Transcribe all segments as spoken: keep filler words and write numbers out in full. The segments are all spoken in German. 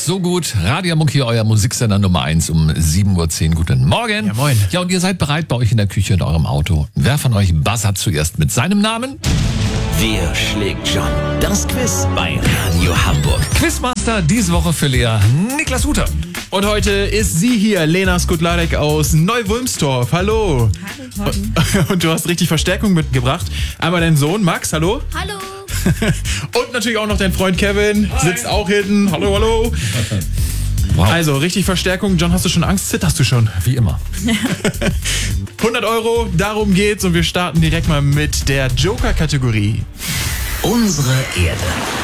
so gut. Radio Mucki, euer Musiksender Nummer eins um sieben Uhr zehn. Guten Morgen. Ja, moin. Ja, und ihr seid bereit bei euch in der Küche in eurem Auto. Wer von euch buzzert zuerst mit seinem Namen? Wer schlägt John? Das Quiz bei Radio Hamburg. Quizmaster diese Woche für Lea Niklas Huter. Und heute ist sie hier, Lena Skudlarek aus Neu-Wulmstorf. Hallo. Hallo. Und du hast richtig Verstärkung mitgebracht. Einmal dein Sohn Max, hallo. Hallo. Und natürlich auch noch dein Freund Kevin, Hi. sitzt auch hinten. Hallo, hallo. Wow. Also, richtig Verstärkung. John, hast du schon Angst? Zitterst du schon? Wie immer. hundert Euro, darum geht's. Und wir starten direkt mal mit der Joker-Kategorie. Unsere Erde.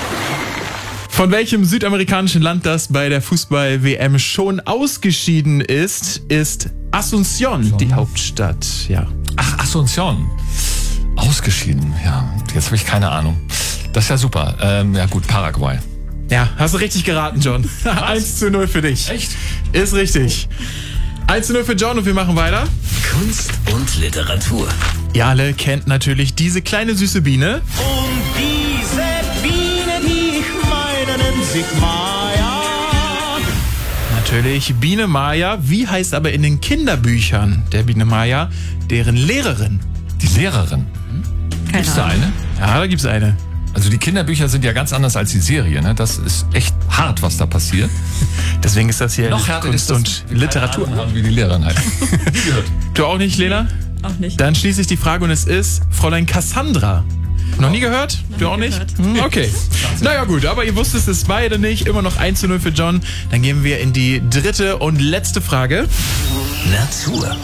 Von welchem südamerikanischen Land, das bei der Fußball-W M schon ausgeschieden ist, ist Asunción die Hauptstadt? Ja. Ach, Asunción. Ausgeschieden, ja. Jetzt habe ich keine Ahnung. Das ist ja super. Ähm, ja gut, Paraguay. Ja, hast du richtig geraten, John. eins zu null für dich. Echt? Ist richtig. eins zu null für John und wir machen weiter. Kunst und Literatur. Ihr alle kennt natürlich diese kleine süße Biene. Und diese Biene, die ich meine, nennt sich Maya. Natürlich Biene Maya. Wie heißt aber in den Kinderbüchern der Biene Maya deren Lehrerin? Die Lehrerin. Keine Gibt's da Ahnung. eine? Ja, da gibt's eine. Also die Kinderbücher sind ja ganz anders als die Serie, ne? Das ist echt hart, was da passiert. Deswegen ist das hier Noch härter Kunst ist das, und wir keine Literatur. Ahnung haben, wie die Lehrerin heißt. Nie gehört. Du auch nicht, Lena? Auch nicht. Dann schließe ich die Frage und es ist Fräulein Cassandra. Noch nie gehört? Du auch nicht? gehört. Hm, okay. Naja gut, aber ihr wusstet es beide nicht. Immer noch eins zu null für John. Dann gehen wir in die dritte und letzte Frage. Natur.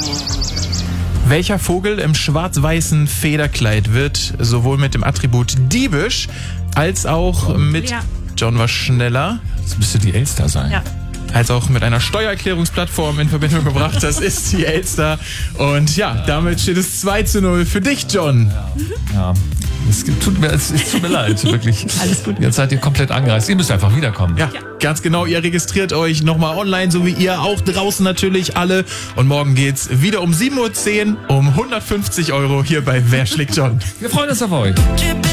Welcher Vogel im schwarz-weißen Federkleid wird sowohl mit dem Attribut diebisch als auch mit... Ja. John war schneller. Das müsste die Elster sein. Ja. Als auch mit einer Steuererklärungsplattform in Verbindung gebracht. Das ist die Elster. Und ja, damit steht es zwei zu null für dich, John. Ja. Es tut mir, es, es tut mir leid, wirklich. Alles gut. Jetzt seid ihr komplett angereist. Ihr müsst einfach wiederkommen. Ja, ganz genau. Ihr registriert euch nochmal online, so wie ihr auch draußen natürlich alle. Und morgen geht's wieder um sieben Uhr zehn um hundertfünfzig Euro hier bei Wer schlägt John. Wir freuen uns auf euch.